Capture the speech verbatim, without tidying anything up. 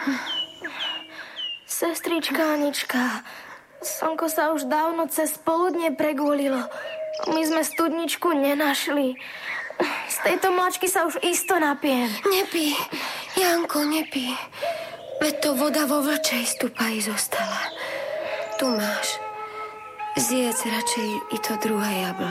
Sestrička Anička, slnko sa už dávno cez poludne pregulilo. My sme studničku nenašli. Z tejto mlačky sa už isto napijem. Nepí, Janko, nepí. Veď to voda vo vlčej stupaji zostala. Tu máš. Zjedz radšej i to druhé jablko.